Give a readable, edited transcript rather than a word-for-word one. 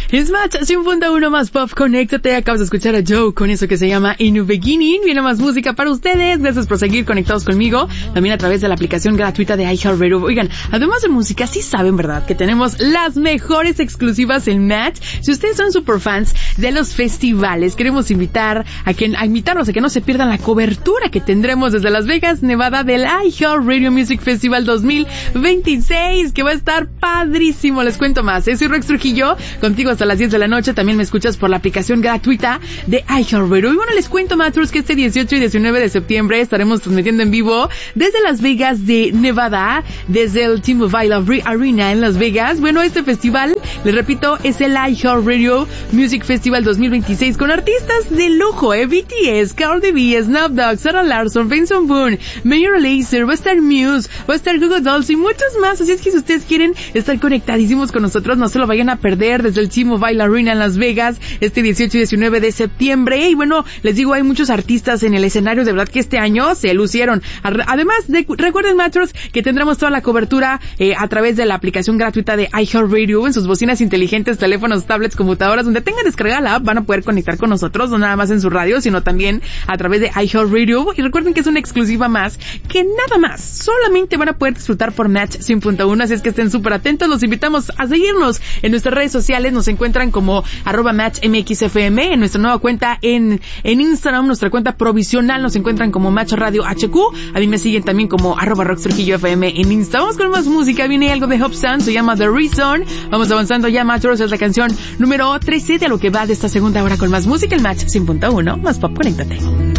Es Match 100.1 más pop, conéctate. Acabas de escuchar a Joe con eso que se llama In the Beginning. Viene más música para ustedes. Gracias por seguir conectados conmigo. También a través de la aplicación gratuita de iHeartRadio. Oigan, además de música, sí saben, ¿verdad? Que tenemos las mejores exclusivas en Match. Si ustedes son superfans de los festivales, queremos invitarlos a que no se pierdan la cobertura que tendremos desde Las Vegas, Nevada, del iHeartRadio Music Festival 2026, que va a estar padrísimo. Les cuento más. Soy Rox Trujillo, contigo hasta las 10 de la noche. También me escuchas por la aplicación gratuita de iHeartRadio. Y bueno, les cuento, Matros, que este 18 y 19 de septiembre estaremos transmitiendo en vivo desde Las Vegas de Nevada, desde el T-Mobile Arena en Las Vegas. Bueno, este festival, les repito, es el iHeartRadio Music Festival 2026 con artistas de lujo, BTS, Cardi B, Snoop Dogg, Sarah Larsson, Benson Boone, Major Lazer, va a estar Muse, va a estar Google Dolls y muchos más. Así es que si ustedes quieren estar conectadísimos con nosotros, no se lo vayan a perder desde el T-Mobile Arena en Las Vegas este 18 y 19 de septiembre. Y bueno, les digo, hay muchos artistas en el escenario, de verdad que este año se lucieron. Además, recuerden, Matros, que tendremos toda la cobertura a través de la aplicación gratuita de iHeartRadio en sus bocinas inteligentes, teléfonos, tablets, computadoras, donde tengan descargada la app, van a poder conectar con nosotros, no nada más en su radio, sino también a través de iHeartRadio. Y recuerden que es una exclusiva más, que nada más, solamente van a poder disfrutar por Match 100.1, así es que estén súper atentos. Los invitamos a seguirnos en nuestras redes sociales. Nos encuentran como @MatchMXFM, en nuestra nueva cuenta en Instagram, nuestra cuenta provisional, nos encuentran como Match Radio HQ. A mí me siguen también como @RoxTrujilloFM en Insta. Vamos con más música, viene algo de Hopsound, se llama The Reason. Vamos avanzando ya, Matros, es la canción número 13 de lo que va de esta segunda hora con más música, el Match 100.1, más pop, conéctate.